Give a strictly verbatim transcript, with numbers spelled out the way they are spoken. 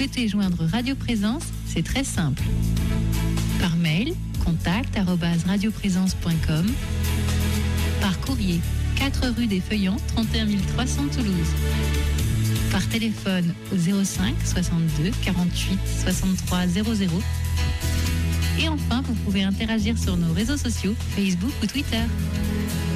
souhaitez joindre Radio Présence, c'est très simple. Par mail, contact arobase radioprésence point com. Par courrier, quatre rue des Feuillants, trente et un mille trois cents Toulouse. Par téléphone au zéro cinq soixante-deux quarante-huit soixante-trois zéro zéro. Et enfin, vous pouvez interagir sur nos réseaux sociaux, Facebook ou Twitter.